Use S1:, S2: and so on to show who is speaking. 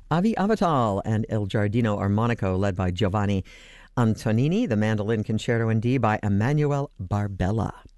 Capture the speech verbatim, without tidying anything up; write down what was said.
S1: Avi Avital and Il Giardino Armonico, led by Giovanni Antonini, the mandolin concerto in D by Emanuele Barbella.